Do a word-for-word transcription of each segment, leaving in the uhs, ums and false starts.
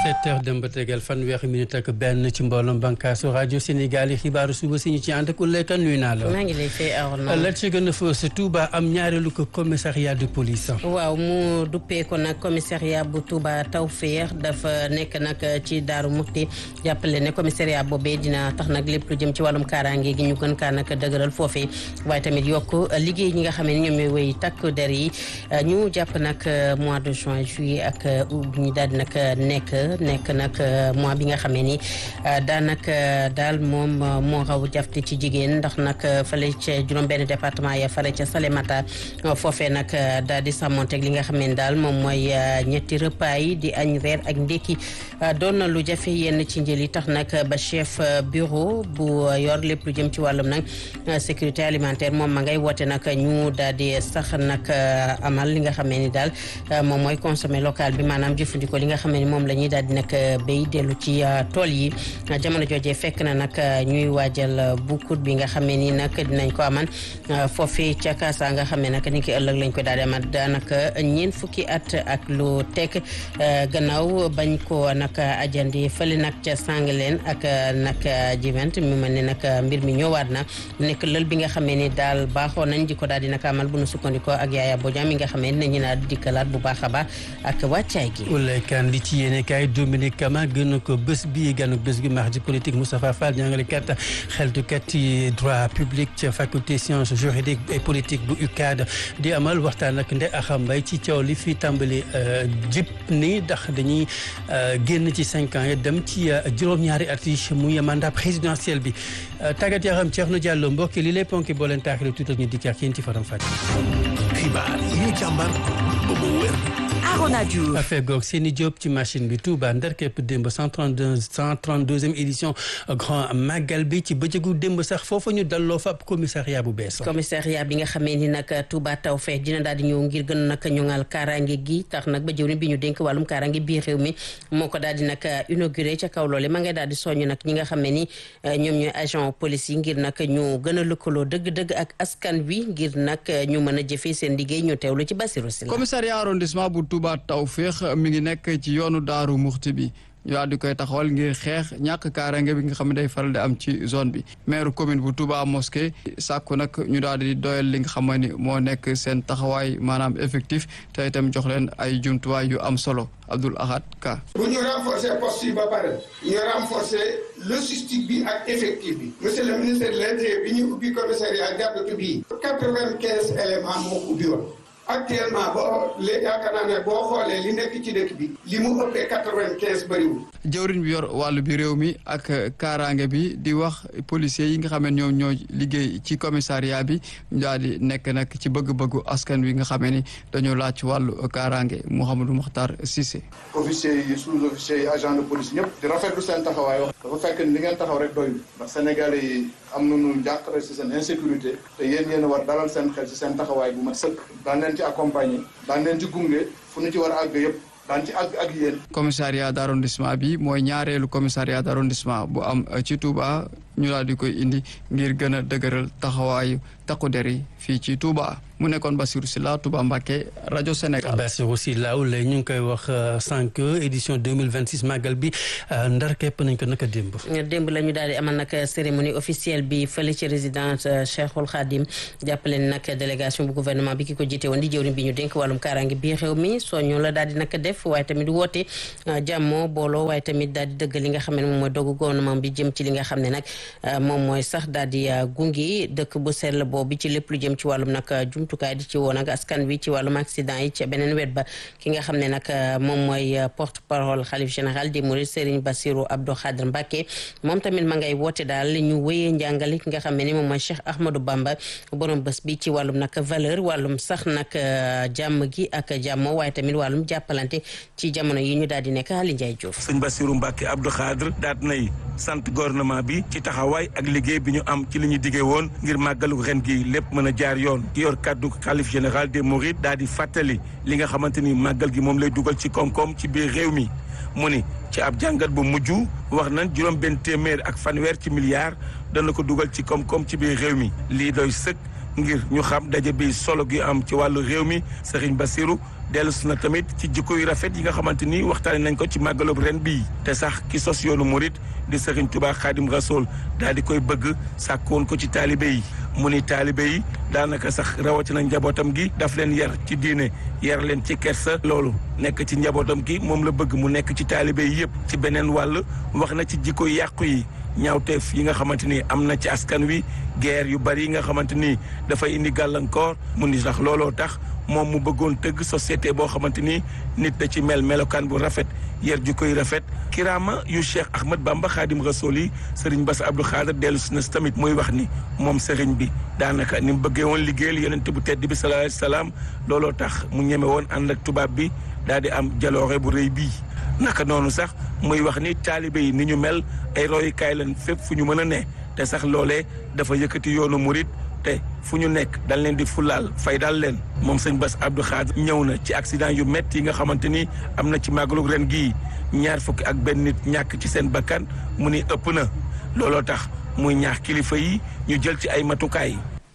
sept heures dem ba tegal fanweeri minute ak benn ci mbooloom bànqaasu rajo Sénégal yi xibaaru suba si ñu ci ànd ak Oulaye Kane nuyu naa la. maa ngi lay fay Arona. la ci gën a fës Touba am ñaareelu ko commissariat de police. waaw mu duppee ko nag commissariat bu Touba Tawfeex dafa nekk nag ci Daaru Muxti jàppale ne commissariat boobee dina tax nag lépp lu jëm ci wàllum kaaraange gi ñu gën kaa nag dëgëral foofee waaye tamit yokk liggéey ñi nga xam ne ñoom ñooy wéy takk der yi ñu jàpp nag mois de juin juillet ak août ñu daal di nag nekk nekk nag mois bi nga xamee ni daanaka daal moom moo raw jafte ci jigéen ndax nag fële ca juróom-benn département ya fare ca Salémata foofee nag daal di sàmmonteeg li nga xam ne daal moom mooy ñetti repas yi di añ reer ak ndékki doon na lu jafe yenn ci njël yi tax nag ba chef bureau bu yor lépp lu jëm ci wàllum nag sécurité alimentaire moom ma ngay woote nag ñu daal di sax nag amal li nga xam ne ni daal moom mooy consommer local bi maanaam jëfandikoo li nga xam ne ni moom la ñuy daal di nag béy dellu ci tool yi jamono joojee fekk na nag ñuy waajal bukkut bi nga xam ne ni nag dinañ ko aman foofee ca Kaasa nga xam ne nag ni ki ëllëg lañ ko daal di amal daanaka ñeent fukki at ak lu teg gannaaw bañ ko nag ajandi fële nag ca Sangleen ak nag jivent mu mel ne nag mbir mi ñëwaat na nekk lël bi nga xam ne ni daal baaxoo nañ di ko daal di nag amal bu nu sukkandikoo ak Yaaya Bodian mi nga xam ne nañu naa dikkalaat bu baax a baax ak wàccaay gi. Oulaye Kane li ci yéene kaay Dominique Kama gën ko bés bi ganu bés bi mardi politique Moustapha Fall jàngalekat xeltukat yi droit public ca faculté sciences juridiques et politique bu U C A D di amal waxtaan ak Ndeye Axa Mbaye ci coow li fi tàmbali jip ni ndax dañuy génn ci cinq ans yi dem ci juróom-ñaari at yi muy mandat présidentiel bi tàggat yaram Thierno Diallo mbokki li lay ponki boo leen taaxile tuuti ñu dikk ak yéen ci faram fàcce. xibaar yi ñu càmbar ba mu wér. Arona Diouf. affaire goog Seni Diop ci machine bi Touba ndar képp démb cent trente-deux cent trente-deuxième édition grand magal bi ci bëccëgu démb sax foofu ñu dalloo fa ab commissariat bu bees. commissariat bi nga xamee ni nag Touba Tawfeex dina daal di ñëw ngir gën nag ñoŋal kaaraange gi tax nag ba jëwriñ bi ñu dénk wàllum kaaraange biir réew mi moo ko daal di nag inauguré ca kaw loole ma ngay daal di soññ nag ñi nga xam ne ni ñoom ñooy agent police yi ngir nag ñu gën a lëkkaloo dëgg-dëgg ak askan wi ngir nag ñu mën a jëfee seen liggéey ñu teewlu ci Bassirou Sylla. commissariat arrondissement bu Touba Tawfeex mi ngi nekk ci yoonu Daaru Muxti bi ñu daal di koy taxawal ngir xeex ñàkk kaaraange bi nga xam ne day faral di am ci zone bi maire commune bu Touba Mosquée sàkku nag ñu daal di doyal li nga xam ni moo nekk seen taxawaay maanaam effectif te itam jox leen ay jumtuwaay yu am solo Abdoul Ahad Ka. bu ñu renforcer poste yi ba pare ñu renforcer logistique bi ak effectif bi monsieur le ministre de l'Intérieur bi ñu ubbi commissariat jàppatu bii quatre-vingt-quinze éléments moo ubbi woon actuellement boo léegi yaakaar naa ne boo xoolee li nekk ci dëkk bi li mu ëppee quatre-vingt-quinze bëriwul. jëwriñ bi yor wàllu bi réew mi ak kaaraange bi di wax policiers yi nga xam ne ñoom ñoo liggéey ci commissariat bi ñu daal di nekk nag ci bëgg-bëggu askan wi nga xam ne ni dañoo laaj ci wàllu kaaraange Mouhamadou Mokhtar Cissé. officiers yi sous-officiers yi agent de police ñëpp di rafetlu seen taxawaay wax dafa fekk ni li ngeen taxaw rek doyul ndax Sénégalais yi am nañu njàqare ci seen insécurité te yéen yéen a war dalal seen xel ci seen taxawaay bu mat sëkk daan leen ci accompagner daan leen ci gunge fu ñu ci war a àgg yëpp daan ci àgg ak yéen. commissariat d' arrondissement bi mooy ñaareelu commissariat d' arrondissement bu am ci Touba ñu daal di koy indi ngir gën a dëgëral taxawaayu takku der yi fii ci Touba mu nekkoon Bassirou Sylla Touba Mbacké rajo Sénégal. Bassirou Sylla lay ñu ngi koy wax cinq édition deux mille vingt-six màggal bi ndar képp nañ ko naka démb. démb la ñu daal di amal nag cérémonie officielle bi fële ci résidence Cheikhoul Khadim jàppale nag délégation bu gouvernement bi ki ko jiite woon di jëwriñ bi ñu dénk wàllum kaaraange bi réew mi soññoo la daal di nag def waaye tamit woote jàmmoo booloo waaye tamit daal di dëgg li nga xam ne moom mooy dogu gouvernement bi jëm ci li nga xam ne nag moom mooy sax daal di gungi dëkk bu sell boobu ci lépp lu jëm ci wàllum nag jumtukaay di ci woon ak askan wi ci wàllum accident yi ci beneen wet ba ki nga xam ne nag moom mooy porte parole xalif général des mourides Serigne Bassirou Abdou Khadre Mbacké moom tamit ma ngay woote daal ñu wéyee njàngale ki nga xam ne ni moom mooy Cheikh Ahmadou Bamba borom bés bi ci wàllum nag valeur wàllum sax nag jàmm gi ak jàmmo waaye tamit wàllum jàppalante ci jamono yi ñu daal di nekk Ali Ndiaye Diouf. sëñ Bassirou Mbacké Abdou Khadre daat nay sant gouvernement bi ci taxawaay ak liggéey bi ñu am ci li ñu diggee woon ngir màggalu ren gi lépp mën a jaar yoon ki yor kaddu xalif général des mourides daal di fàttali li nga xamante ni màggal gi moom lay dugal ci koom-koom ci biir réew mi mu ni ci ab jàngat bu mujj wax nañ juróom benn téeméer ak fanweer ci milliards dana ko dugal ci koom-koom ci biir réew mi lii doy sëkk ngir ñu xam daje bi solo gi am ci wàllu réew mi Serigne Bassirou dellusi na tamit ci jikko yu rafet yi nga xamante ni waxtaane nañ ko ci màggalub ren bii te sax ki sos yoonu murit di Serigne Touba Khadim Rasoul daal di koy bëgg sàkkoon ko ci taalibe yi mu ni taalibe yi daanaka sax rawatina njabootam gi daf leen yar ci diine yar leen ci kersa loolu nekk ci njabootam gi moom la bëgg mu nekk ci taalibe yi yëpp ci beneen wàll wax na ci jikko yàqu yi ñaawteef yi nga xamante ni am na ci askan wi guerre yu bari yi nga xamante ni dafay indi gàllankoor mu ni sax looloo tax moom mu bëggoon tëgg société boo xamante ni nit da ci mel melokaan bu rafet yar ju koy rafet kiraama yu Cheikh Ahmad Bamba Khadim Rasoul yi Serigne Bass Abdou Khadre dellu si na tamit muy wax ni moom Serigne bi daanaka ni mu bëggee woon liggéeyal yonent bu tedd bi sallallahu alayhi wasallam looloo tax mu ñeme woon ànd ak tubaab bi daal di am jaloore bu rëy bii naka noonu sax muy wax ni taalibe yi ni ñu mel ay royukaay lañ fépp fu ñu mën a ne te sax loolee dafa yëkkati yoonu murit te fu ñu nekk dañ leen di fulaal fay daal leen moom sëñ Bass Abdou Khadre ñëw na ci accident yu métti yi nga xamante ni am na ci màggalu ren gii ñaar fukki ak benn nit ñàkk ci seen bakkan mu ni ëpp na looloo tax muy ñaax kilifa yi ñu jël ci ay matukaay.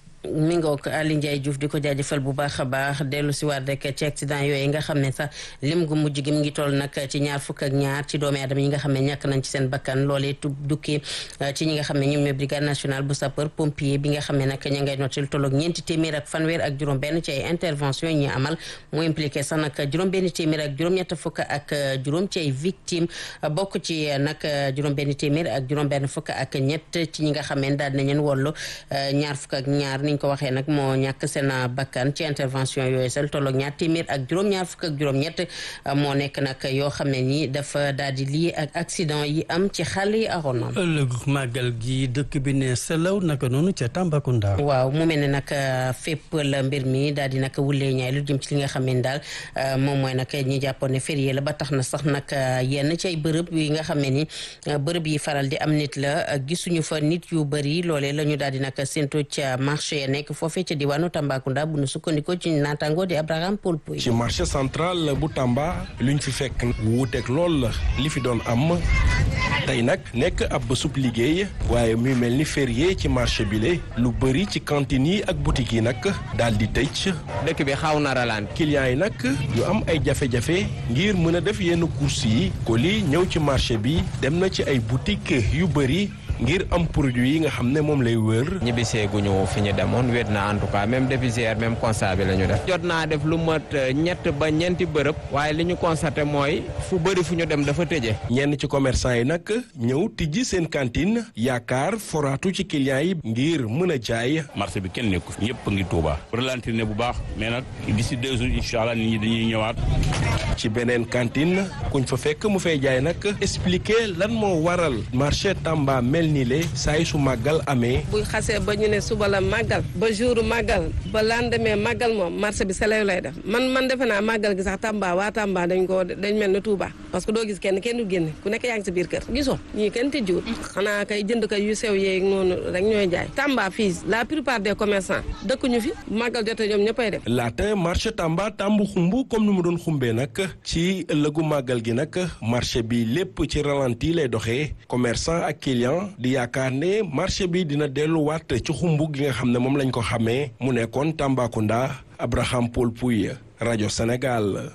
mi ngoog Aly Ndiaye Diouf di ko jaajëfal bu baax a baax dellu si waat rek ci accident yooyu nga xam ne sax lim gu mujj gi mu ngi toll nag ci ñaar fukk ak ñaar ci doomi aadama yi nga xam ne ñàkk nañ ci seen bakkan loolee tu dukkee ci ñi nga xam ne ñoom ñooy brigade nationale bu sapeur pompier bi nga xam ne nag ña ngay notil tolloog ñeenti téeméer ak fanweer ak juróom benn ci ay intervention yi ñuy amal moo impliqué sax nag juróom benn téeméer ak juróom ñett fukk ak juróom ci ay victime bokk ci nag juróom benn téeméer ak juróom benn fukk ak ñett ci ñi nga xam ne daal nañ leen wollu ñaar fukk ak ñaar niñ ko waxee nag moo ñàkk seen bakkan ci intervention yooyu sel tolloog ñaar téeméer ak juróom-ñaar fukk ak juróom-ñett moo nekk nag yoo xam ne ni dafa daal di lii ak accident yi am ci xale yi aroon ëllëg màggal gi dëkk bi ne selaw naka noonu ca Tambacounda. waaw mu mel ne nag fépp la mbir mi daal di nag wulee ñaay lu jëm ci li nga xam ne daal moom mooy nag ñi jàppoon ne férié la ba tax na sax nag yenn ci ay bërëb yi nga xam ne ni bërëb yi faral di am nit la gisuñu fa nit yu bëri loolee la ñu daal di nag séntu ca marché ya nekk foofee ca diwaanu Tambacounda bu nu sukkandikoo ci naataango di Abraham Paul Pouy. ci marché central bu Tamba luñ fi fekk wuuteeg lool li fi doon am tey nag nekk ab bésub liggéey waaye muy mel ni férié ci marché bi le lu bëri ci cantine yi ak boutique yi nag daal di tëj. dëkk bi xaw na ralaan. clients yi nag ñu am ay jafe-jafe ngir mën a def yenn courses yi colis ñëw ci marché bi dem na ci ay boutique yu bëri. ngir am produit yi nga xam ne moom lay wër. ñibbisee gu ñu fi ñu demoon wéet na en tout cas même depuis hier même constat bi la ñu def. jot naa def lu mat ñett ba ñeenti bërëb. waaye li ñu constaté mooy fu bëri fu ñu dem dafa tëje. ñenn ci commerçant yi nag ñëw tijji seen cantine yaakaar foraatu ci clients yi ngir mën a jaay. marché bi kenn nekku fi ñëpp a ngi Touba. ralentir ne bu baax mais nag d'ici deux jours incha allah nit ñi dañuy ñëwaat. ci beneen cantine kuñ fa fekk mu fay jaay nag expliquer lan moo waral marché Tamba mel nii le saa yi su màggal amee. buy xasee ba ñu ne suba la màggal ba jour màggal ba lendemain màggal moom marché bi selew lay def man man defe naa màggal gi sax Tamba waa Tamba dañ ko dañ mel ne Touba parce que doo gis kenn kenn du génne ku nekk yaa ngi si biir kër gisoo ñii kenn tëjjuwul xanaa kay jënd kay yu sew yeeg noonu rek ñooy jaay. Tamba fii la plupart des commerçants dëkkuñu fi màggal jotee ñoom ñëppay def. laata marché Tamba tàmbu xumb comme ni mu doon xumbee nag ci ëllëgu màggal gi nag marché bi lépp ci ralenti lay doxee commerçant ak client di yaakaar ne marché bi dina delluwaat ci xumbu gi nga xam ne moom lañ ko xamee mu nekkoon Tambacounda Abraham Paul Pouy rajo Sénégal.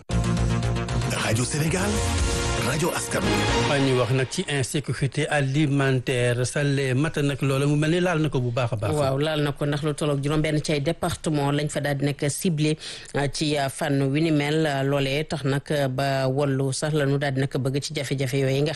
rajo Sénégal. rajo askan wi. ñu wax nag ci insécurité alimentaire Sallé mata nag loola mu mel ni laal na ko bu baax a baax. waaw laal na ko ndax lu tolloog juróom-benn ci ay département lañ fa daal di nekk ciblé ci fànn wi ni mel loolee tax nag ba wallu sax la ñu daal di nag bëgg ci jafe-jafe yooyu nga